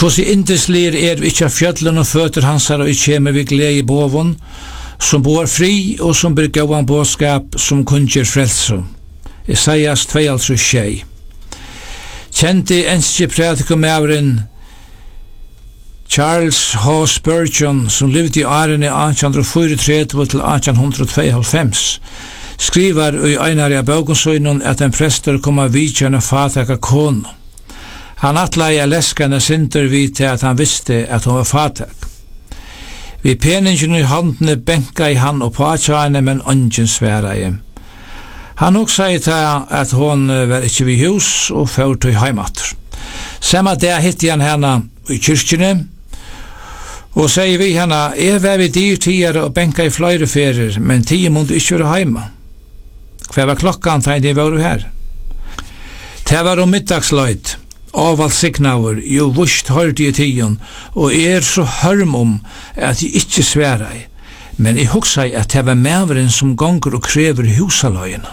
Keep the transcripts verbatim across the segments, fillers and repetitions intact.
Hvordan indeslir er vi ikke av fjøtlen og føtter hans her og ikke kjemer vi glede i boven, som bor fri og som blir gåan bådskap som kunngjør frelse. Isaias to tjei. Kjente enske predikomæveren Charles H. Spurgeon, som levde i årene eighteen thirty-four til eighteen twenty-two, skriver i einar av bøkensøgnen at en prester kom av vidtjene fataka kone. Han atleie leskane synder vid til at han visste at hun var fatak. Vi peningen i handene benka i han og påtjane, men ungen sværa i. Han også sier til at hun var ikke vid hus og ført til heimater. Samme dag hitte han henne i kyrkjene, og sier vi henne, jeg var vi dyr tiere og benka i flere ferier, men tida måtte ikke være heima. Hva var klokkan til de var her? Det var om middagsløyd, avalt signaver, jo vust hørte i tiden, og jeg er så hørm om at jeg ikke sværa i, men jeg huksa at det var mæveren som gonger og krever husaløyene.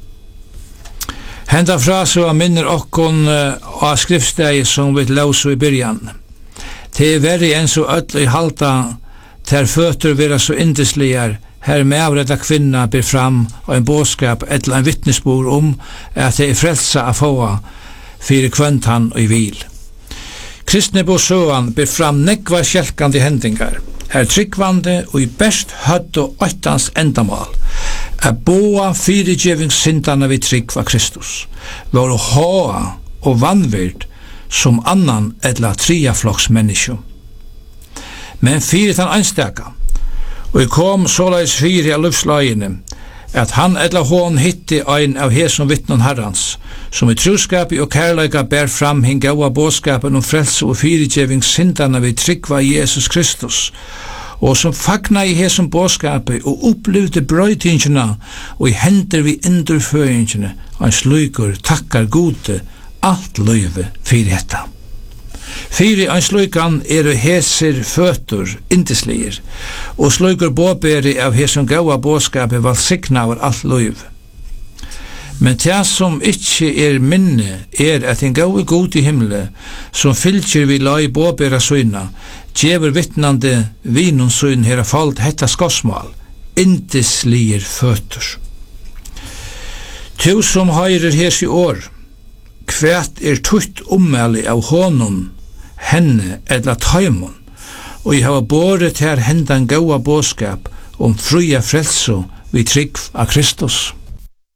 Henda fra så minner okkon uh, av skriftsteg som vi lausa i byrjan. Det er verre enn så ødel i halta ter føtter vera så indesligar her mævreda kvinna ber fram og en bådskap eller en vittnesbord om at det er frelsa av fåa fyrir kvöntan og i vil. Kristne båsøan ber fram nekva skjelkande hendingar, her tryggvande og i best hødd og åttans endamal, er boa fyrirgjevingssyndana vi tryggva Kristus, var å ha og vanvirt som annan edla triaflokks menneskjum. Men fyrir tan einstaka, og jeg kom såleis fyrir av lufslagene, at han edla hon hitti ein av hesom vittnon herrans, som i truskapi og kærleika ber fram hin gaua bådskapen om frelse og fyrirgjeving syndana vi tryggva Jesus Kristus, og som fagna i hesom bådskapi og opplevde brøytingina og i hender vi indurføringina, og slukur takkar gode alt løyve fyrir hetta. Fyri ein slukan er hesir føtur indeslir, og slukur båberi av hesum gaua bådskapi valsigna av alt løyve. Men det som ikkje er minne er at en gaue god i himle, som fylkjer vi la i båbera søyna, djever vittnande vinun søyn her falt hetta skosmal, indeslir føtur. Tu som høyrer hes i år, kvært er tutt ommeli av honom, henne edla taimon, og jeg har båret her hendan gaua bådskap om fruja frelso vi trygg av Kristus.